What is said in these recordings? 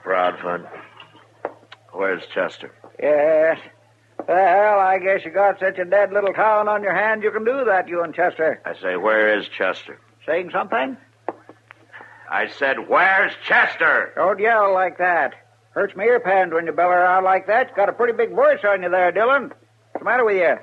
Proudfoot. Where's Chester? Yes. Well, I guess you got such a dead little town on your hands you can do that, you and Chester. I say, where is Chester? Saying something? I said, where's Chester? Don't yell like that. Hurts my ear pans when you beller out like that. You got a pretty big voice on you there, Dillon. What's the matter with you?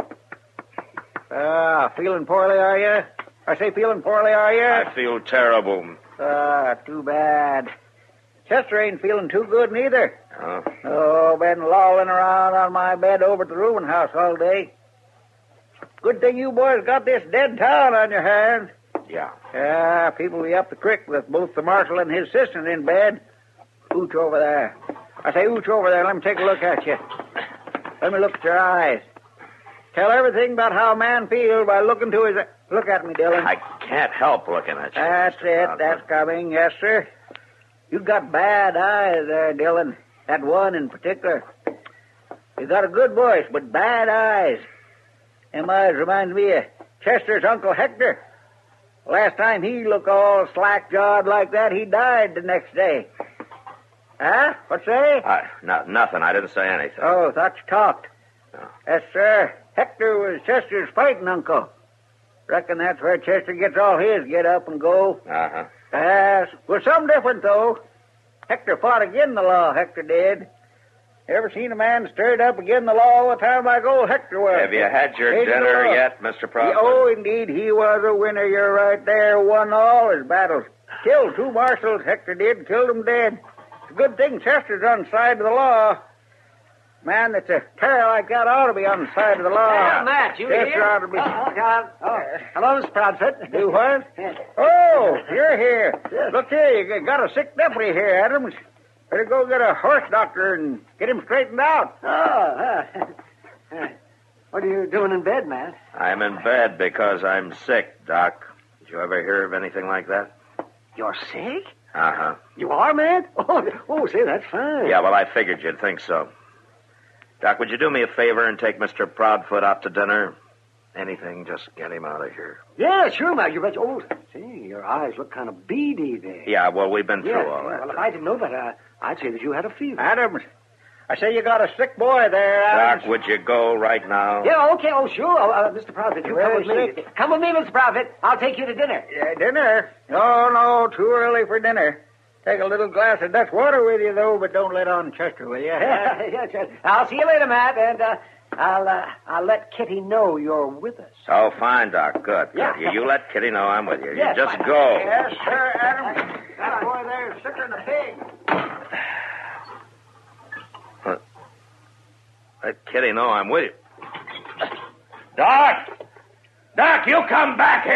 Feeling poorly, are you? I say feeling poorly, are you? I feel terrible. Too bad. Chester ain't feeling too good neither. Oh? Oh, been lolling around on my bed over at the rooming house all day. Good thing you boys got this dead town on your hands. Yeah. People will be up the creek with both the marshal and his assistant in bed. Ooch over there. I say ooch over there. Let me take a look at you. Let me look at your eyes. Tell everything about how a man feels by looking to his... Look at me, Dillon. I can't help looking at you. That's it. That's coming. Yes, sir. You've got bad eyes there, Dillon. That one in particular. You got a good voice, but bad eyes. Them eyes remind me of Chester's Uncle Hector. Last time he looked all slack-jawed like that, he died the next day. Huh? What say? Nothing. I didn't say anything. Oh, thought you talked. No. Yes, sir. Hector was Chester's fighting uncle. Reckon that's where Chester gets all his get up and go. Uh-huh. Yes. Well, something different, though. Hector fought again the law, Hector did. Ever seen a man stirred up again the law all the time like old Hector was? Have you had your dinner yet, Mr. Proudfoot? Oh, indeed, he was a winner. You're right there. Won all his battles. Killed 2 marshals, Hector did. Killed them dead. It's a good thing Chester's on the side of the law. Man that's a terror like that ought to be on the side of the law. Hey, Matt, you Chester here? ought to be... Hello, Mr. Proudfoot. Do what? Oh, you're here. Look here, you got a sick deputy here, Adams. Better go get a horse doctor and get him straightened out. What are you doing in bed, Matt? I'm in bed because I'm sick, Doc. Did you ever hear of anything like that? You're sick? Uh-huh. You are, Matt? Oh, say, that's fine. Yeah, well, I figured you'd think so. Doc, would you do me a favor and take Mr. Proudfoot out to dinner? Anything, just get him out of here. Yeah, sure, Matt. You bet. Oh, see, your eyes look kind of beady there. Yeah, well, we've been through all that. Well, if I didn't know better, I'd say that you had a fever. Adams, I say you got a sick boy there, Adams. Doc, would you go right now? Yeah, okay. Oh, sure. Mr. Proudfoot, you come with me. Come with me, Mr. Proudfoot. I'll take you to dinner. Dinner? No, too early for dinner. Take a little glass of Dutch water with you, though, but don't let on Chester, will you? Yeah, Chester. I'll see you later, Matt, and I'll let Kitty know you're with us. Oh, fine, Doc. Good. Yeah. You let Kitty know I'm with you. Yes, You just fine. go. Yes, sir, Adams. That boy there is sicker than a pig. Let Kitty know I'm with you. Doc! Doc, you come back here!